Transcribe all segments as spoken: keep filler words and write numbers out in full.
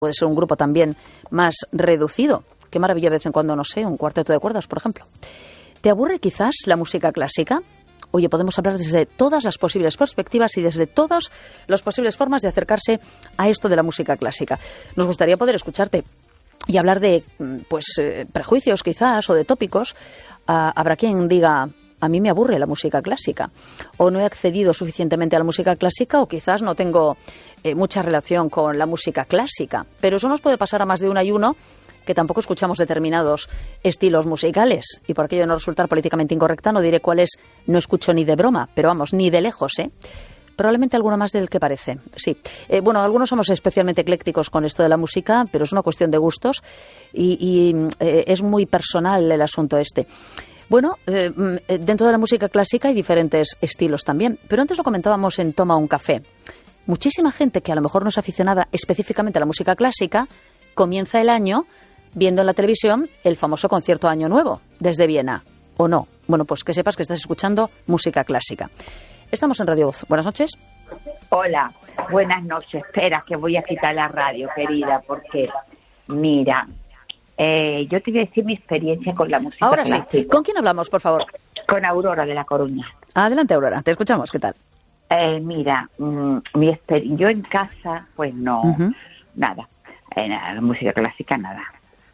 puede ser un grupo también más reducido. Qué maravilla de vez en cuando, no sé, un cuarteto de cuerdas, por ejemplo. ¿Te aburre quizás la música clásica? Oye, podemos hablar desde todas las posibles perspectivas y desde todas las posibles formas de acercarse a esto de la música clásica. Nos gustaría poder escucharte y hablar de pues eh, prejuicios quizás o de tópicos. Uh, habrá quien diga, a mí me aburre la música clásica, o no he accedido suficientemente a la música clásica, o quizás no tengo eh, mucha relación con la música clásica. Pero eso nos puede pasar a más de una y uno que tampoco escuchamos determinados estilos musicales. Y por aquello de no resultar políticamente incorrecta, no diré cuáles no escucho ni de broma, pero vamos, ni de lejos, ¿eh? Probablemente alguno más del que parece, sí. Eh, bueno, algunos somos especialmente eclécticos con esto de la música, pero es una cuestión de gustos y, y eh, es muy personal el asunto este. Bueno, eh, dentro de la música clásica hay diferentes estilos también, pero antes lo comentábamos en Toma un Café. Muchísima gente que a lo mejor no es aficionada específicamente a la música clásica comienza el año viendo en la televisión el famoso concierto Año Nuevo desde Viena, ¿o no? Bueno, pues que sepas que estás escuchando música clásica. Estamos en Radio Voz. Buenas noches. Hola, buenas noches. Espera, que voy a quitar la radio, querida, porque, mira, eh, yo te voy a decir mi experiencia con la música Ahora clásica. sí. ¿Con quién hablamos, por favor? Con Aurora de La Coruña. Adelante, Aurora. Te escuchamos. ¿Qué tal? Eh, mira, mmm, mi exper- yo en casa, pues no, uh-huh. nada. Eh, nada, música clásica, nada.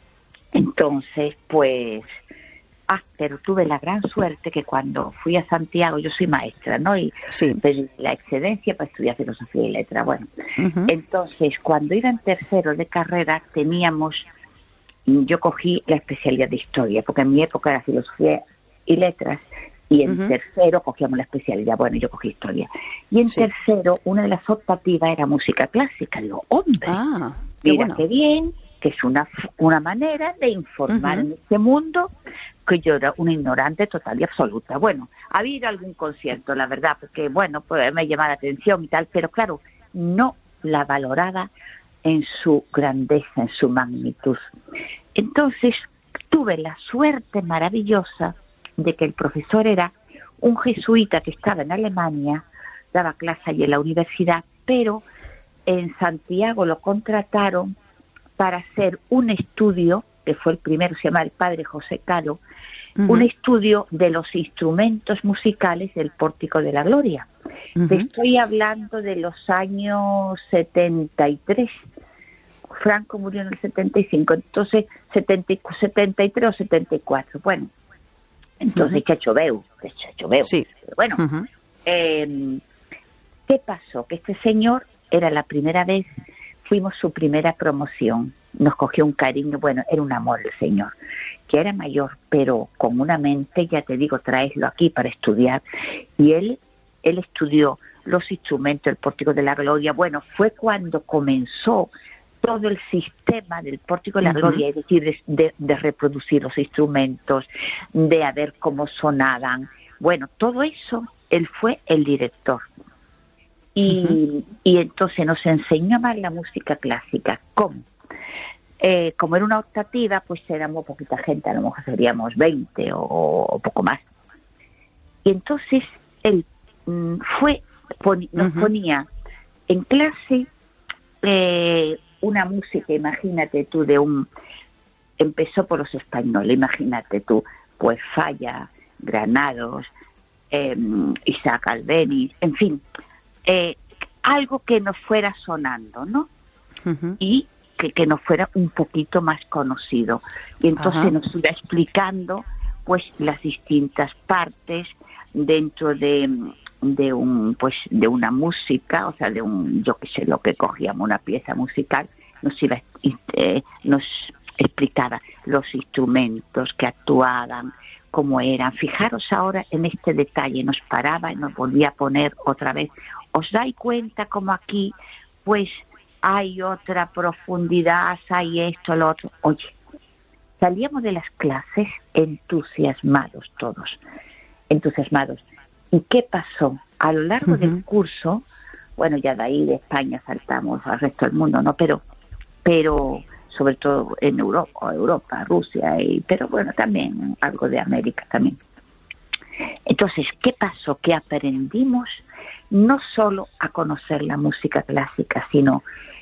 Entonces, pues... Ah, pero tuve la gran suerte que cuando fui a Santiago, yo soy maestra, ¿no? Y sí. pedí la excedencia para estudiar filosofía y letras. Bueno, uh-huh. Entonces, cuando iba en tercero de carrera, teníamos, yo cogí la especialidad de historia, porque en mi época era filosofía y letras, y en uh-huh. tercero cogíamos la especialidad, bueno, yo cogí historia. Y en sí. tercero, una de las optativas era música clásica. Digo, hombre, ah, qué mira bueno. qué bien, que es una una manera de informar uh-huh. en este mundo, que yo era una ignorante total y absoluta. Bueno, había ido a algún concierto, la verdad, porque, bueno, pues me llamaba la atención y tal, pero claro, no la valoraba en su grandeza, en su magnitud. Entonces, tuve la suerte maravillosa de que el profesor era un jesuita que estaba en Alemania, daba clase allí en la universidad, pero en Santiago lo contrataron para hacer un estudio, que fue el primero, se llama el padre José Caro, uh-huh. un estudio de los instrumentos musicales del Pórtico de la Gloria. Uh-huh. Te estoy hablando de los años setenta y tres. Franco murió en el setenta y cinco, entonces setenta, setenta y tres o setenta y cuatro. Bueno, entonces uh-huh. chacho veu, chacho veu. Sí. Pero bueno, uh-huh. eh, ¿qué pasó? Que este señor era la primera vez, fuimos su primera promoción, nos cogió un cariño, bueno, era un amor el señor, que era mayor, pero con una mente, ya te digo, traeslo aquí para estudiar, y él, él estudió los instrumentos del Pórtico de la Gloria. Bueno, fue cuando comenzó todo el sistema del Pórtico de la uh-huh. Gloria, es decir, de, de, de reproducir los instrumentos, de a ver cómo sonaban, bueno, todo eso, él fue el director. Y, uh-huh. y entonces nos enseñó más la música clásica. ¿Cómo? Eh, como era una optativa, pues éramos poquita gente, a lo mejor seríamos veinte o, o poco más. Y entonces él mm, fue, pon, nos uh-huh. ponía en clase eh, una música, imagínate tú, de un... Empezó por los españoles, imagínate tú, pues Falla, Granados, eh, Isaac Albéniz, en fin... Eh, algo que nos fuera sonando, ¿no? Uh-huh. Y que, que nos fuera un poquito más conocido. Y entonces uh-huh. nos iba explicando, pues, las distintas partes dentro de, de un, pues, de una música, o sea, de un, yo qué sé, lo que cogíamos, una pieza musical, nos iba, eh, nos explicaba los instrumentos que actuaban, cómo eran. Fijaros ahora en este detalle, nos paraba y nos volvía a poner otra vez. ¿Os dais cuenta como aquí, pues, hay otra profundidad, hay esto, lo otro? Oye, salíamos de las clases entusiasmados todos, entusiasmados. ¿Y qué pasó? A lo largo uh-huh. del curso, bueno, ya de ahí de España saltamos al resto del mundo, ¿no? Pero, pero sobre todo en Europa, Europa, Rusia, y, pero bueno, también algo de América también. Entonces, ¿qué pasó? Que aprendimos no solo a conocer la música clásica, sino